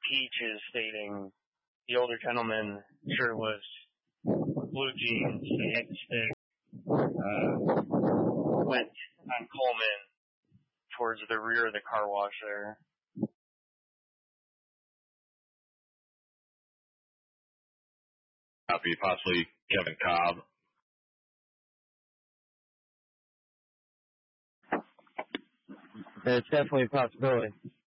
Peach is stating the older gentleman, shirtless, blue jeans, stick, went on Coleman towards the rear of the car wash there. Copy, possibly Kevin Cobb. It's definitely a possibility.